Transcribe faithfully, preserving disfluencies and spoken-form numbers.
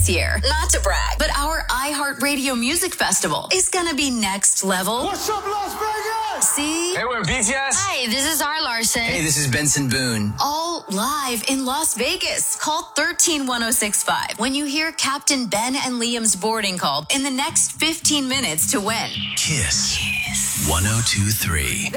this year. Not to brag, but our iHeartRadio Music Festival is gonna be next level. What's up, Las Vegas? See? Hey, we're B T S. Hi, this is R. Larson. Hey, this is Benson Boone. All live in Las Vegas. Call one three one oh six five when you hear Captain Ben and Liam's boarding call in the next fifteen minutes to win. Kiss. Kiss. one oh two three.